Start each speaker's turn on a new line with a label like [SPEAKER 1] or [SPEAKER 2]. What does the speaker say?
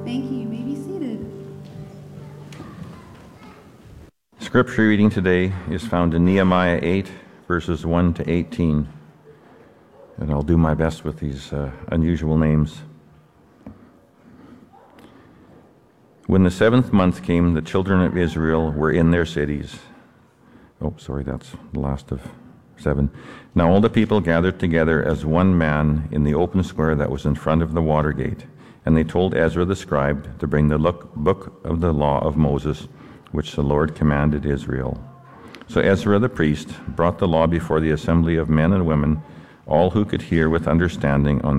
[SPEAKER 1] Thank you. You may be seated.
[SPEAKER 2] Scripture reading today is found in Nehemiah 8, verses 1 to 18. And I'll do my best with these unusual names. When the 7th month came, the children of Israel were in their cities. That's the last of 7. Now all the people gathered together as one man in the open square that was in front of the water gate. And they told Ezra the scribe to bring the book of the law of Moses, which the Lord commanded Israel. So Ezra the priest brought the law before the assembly of men and women, all who could hear with understanding on